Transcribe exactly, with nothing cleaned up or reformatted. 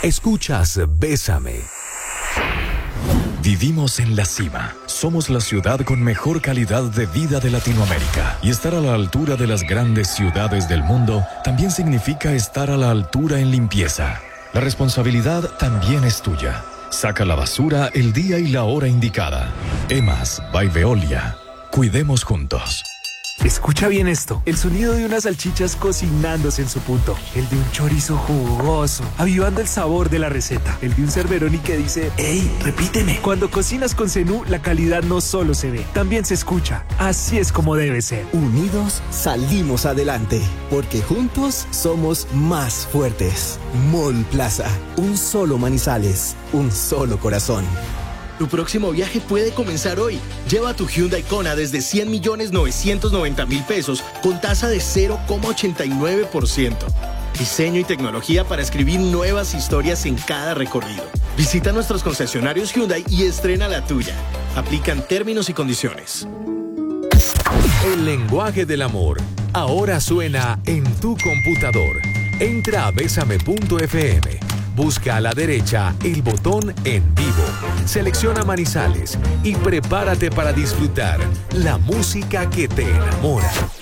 Escuchas Bésame. Vivimos en la cima. Somos la ciudad con mejor calidad de vida de Latinoamérica. Y estar a la altura de las grandes ciudades del mundo también significa estar a la altura en limpieza. La responsabilidad también es tuya. Saca la basura el día y la hora indicada. Emas by Veolia. Cuidemos juntos. Escucha bien esto, el sonido de unas salchichas cocinándose en su punto, el de un chorizo jugoso, avivando el sabor de la receta, el de un Cerberoni que dice, ¡Ey, repíteme! Cuando cocinas con Zenú, la calidad no solo se ve, también se escucha. Así es como debe ser. Unidos salimos adelante, porque juntos somos más fuertes. Mall Plaza, un solo Manizales, un solo corazón. Tu próximo viaje puede comenzar hoy. Lleva tu Hyundai Kona desde cien millones novecientos noventa mil pesos con tasa de cero coma ochenta y nueve por ciento. Diseño y tecnología para escribir nuevas historias en cada recorrido. Visita nuestros concesionarios Hyundai y estrena la tuya. Aplican términos y condiciones. El lenguaje del amor ahora suena en tu computador. Entra a bésame punto efe eme. Busca a la derecha el botón En Vivo, selecciona Manizales y prepárate para disfrutar la música que te enamora.